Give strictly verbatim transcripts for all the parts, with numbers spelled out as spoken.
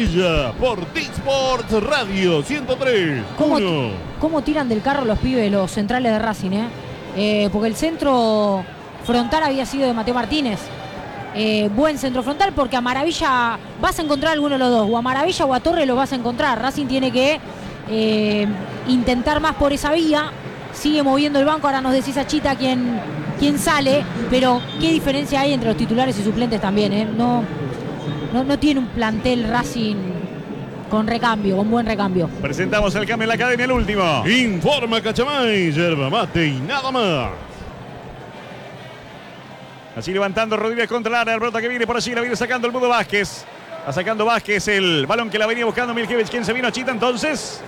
Amarilla por T-Sports Radio ciento tres punto uno. ¿Cómo, ¿Cómo tiran del carro los pibes, los centrales de Racing? Eh? Eh, porque el centro frontal había sido de Mateo Martínez. Eh, buen centro frontal, porque a Maravilla vas a encontrar alguno de los dos, o a Maravilla o a Torres los vas a encontrar. Racing tiene que eh, intentar más por esa vía. Sigue moviendo el banco, ahora nos decís a Chita quién, quién sale, pero qué diferencia hay entre los titulares y suplentes también, ¿eh? No, no, no tiene un plantel Racing con recambio, con buen recambio. Presentamos el cambio en la academia, el último. Informa Cachamay, yerba mate y nada más. Así levantando Rodríguez contra el área, la pelota que viene por allí, la viene sacando el Mudo Vázquez. Va sacando Vázquez el balón que la venía buscando Miljevic. ¿Quién se vino? Chita entonces.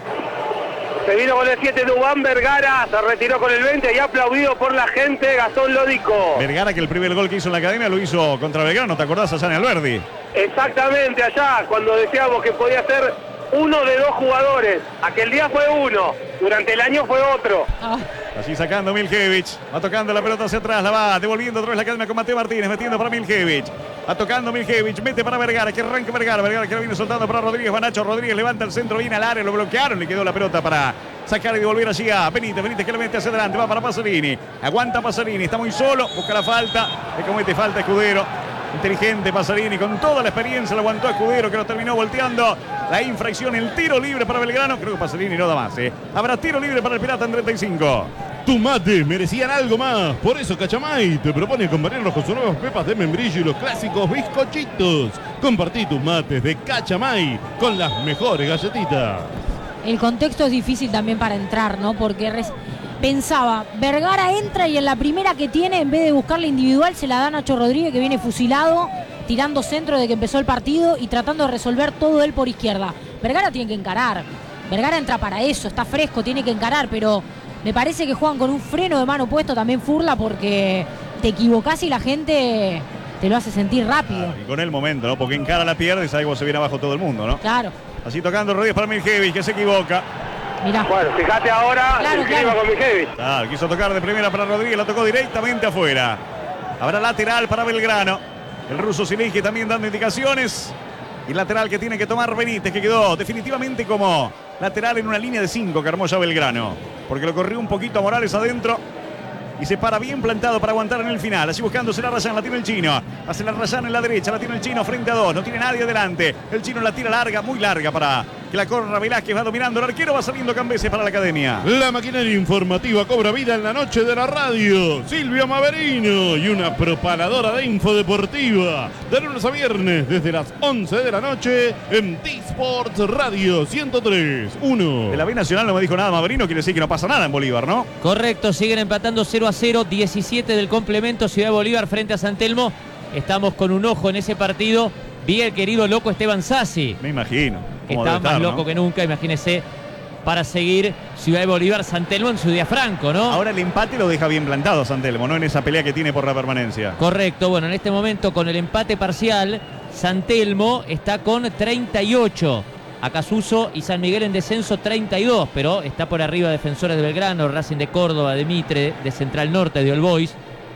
Se vino con el siete Dubán Vergara, se retiró con el veinte y aplaudido por la gente Gastón Lodico. Vergara, que el primer gol que hizo en la academia lo hizo contra Belgrano, ¿te acordás, allá en Alberdi? Exactamente, allá, cuando decíamos que podía ser uno de dos jugadores. Aquel día fue uno, durante el año fue otro. Ah. Así sacando Miljevic, va tocando la pelota hacia atrás, la va devolviendo otra vez la academia con Mateo Martínez, metiendo para Miljevic. Va tocando Miljevic, mete para Vergara, que arranque Vergara, Vergara que lo viene soltando para Rodríguez, va Nacho Rodríguez, levanta el centro, viene al área, lo bloquearon, le quedó la pelota para sacar y devolver allí a Benítez, Benítez que lo mete hacia adelante, va para Pasolini, aguanta Pasolini, está muy solo, busca la falta, le comete falta Escudero. Inteligente Pasolini, con toda la experiencia lo aguantó Escudero, que lo terminó volteando. La infracción, el tiro libre para Belgrano. Creo que Pasolini no da más, ¿eh? Habrá tiro libre para el Pirata en treinta y cinco. Tus mates merecían algo más. Por eso Cachamay te propone acompañarlos con sus nuevas pepas de membrillo y los clásicos bizcochitos. Compartí tus mates de Cachamay con las mejores galletitas. El contexto es difícil también para entrar, ¿no? Porque res... pensaba, Vergara entra y en la primera que tiene, en vez de buscar la individual, se la da a Nacho Rodríguez, que viene fusilado, tirando centro desde que empezó el partido y tratando de resolver todo él por izquierda. Vergara tiene que encarar. Vergara entra para eso, está fresco, tiene que encarar, pero me parece que juegan con un freno de mano puesto también Furla, porque te equivocás y la gente te lo hace sentir rápido. Ah, y con el momento, ¿no? Porque encara la pierna y sabe cómo se viene abajo todo el mundo, ¿no? Claro. Así tocando Rodríguez para Miljevic, que se equivoca. Mirá. Bueno, fíjate ahora, Claro, el claro. clima con Miljevic. Claro, quiso tocar de primera para Rodríguez, la tocó directamente afuera. Habrá lateral para Belgrano. El ruso Silinski también dando indicaciones. Y lateral que tiene que tomar Benítez, que quedó definitivamente como lateral en una línea de cinco que armó ya Belgrano. Porque lo corrió un poquito a Morales adentro. Y se para bien plantado para aguantar en el final. Así buscándose la Rayán, la tiene el chino. Hace la Rayán en la derecha, la tiene el chino frente a dos. No tiene nadie adelante. El chino la tira larga, muy larga para que la corra Velázquez. Va dominando el arquero, va saliendo Cambeses para la academia. La maquinaria informativa cobra vida en la noche de la radio. Silvio Maverino y una propaladora de info deportiva. De lunes a viernes desde las once de la noche en T-Sports Radio ciento tres punto uno. De la B Nacional no me dijo nada Maverino, quiere decir que no pasa nada en Bolívar, ¿no? Correcto, siguen empatando cero a cero, diecisiete del complemento, Ciudad de Bolívar frente a San Telmo. Estamos con un ojo en ese partido. Vi el querido loco Esteban Sassi, Me imagino. que cómo está debe más estar, loco ¿no? que nunca, imagínese, para seguir Ciudad de Bolívar, San Telmo en su día franco, ¿no? Ahora el empate lo deja bien plantado San Telmo, ¿no? En esa pelea que tiene por la permanencia. Correcto, bueno, en este momento con el empate parcial, San Telmo está con treinta y ocho. Acasuso y San Miguel en descenso treinta y dos, pero está por arriba Defensores de Belgrano, Racing de Córdoba, de Mitre, de Central Norte, de All Boys.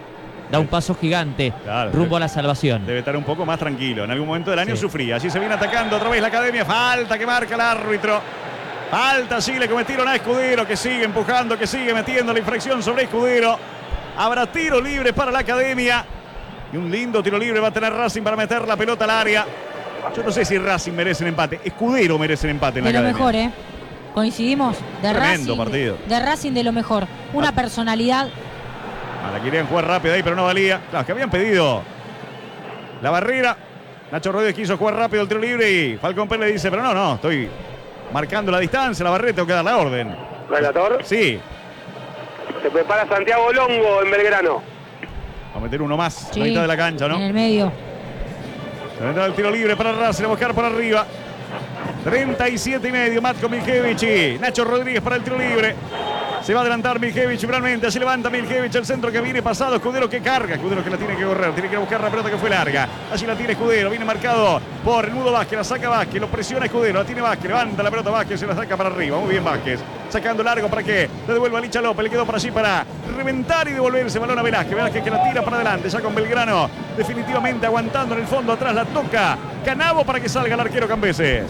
Da un paso gigante Claro, rumbo debe, a la salvación. Debe estar un poco más tranquilo. En algún momento del año Sí. sufría. Allí se viene atacando otra vez la academia. Falta que marca el árbitro. Falta, sí, le cometieron a Escudero, que sigue empujando, que sigue metiendo la infracción sobre Escudero. Habrá tiro libre para la academia. Y un lindo tiro libre va a tener Racing para meter la pelota al área. Yo no sé si Racing merece el empate. Escudero merece el empate en la De lo academia. mejor, ¿eh? Coincidimos. De Tremendo Racing, partido. De Racing de lo mejor. Una Ah. personalidad. Ah, la querían jugar rápido ahí, pero no valía. Claro, que habían pedido la barrera. Nacho Rodríguez quiso jugar rápido el tiro libre y Falcón Pérez le dice, pero no, no, estoy marcando la distancia, la barrera, tengo que dar la orden. Relator, Sí, se prepara Santiago Longo en Belgrano. va a meter uno más Sí, a la mitad de la cancha, ¿no? En el medio. Se vendrá el tiro libre para Racing, a buscar por arriba. treinta y siete y medio, Matko Miljevic y Nacho Rodríguez para el tiro libre. Se va a adelantar Miljevic finalmente, se levanta Miljevic, el centro que viene pasado, Escudero que carga, Escudero que la tiene que correr, tiene que buscar la pelota que fue larga. Allí la tiene Escudero, viene marcado por el Mudo Vázquez, la saca Vázquez, lo presiona Escudero, la tiene Vázquez, levanta la pelota Vázquez, se la saca para arriba, muy bien Vázquez. Sacando largo para que le devuelva a Licha López, le quedó por allí para reventar y devolverse balón a Velázquez, Velázquez que la tira para adelante, ya con Belgrano definitivamente aguantando en el fondo, atrás la toca Canavo para que salga el arquero Cambeses.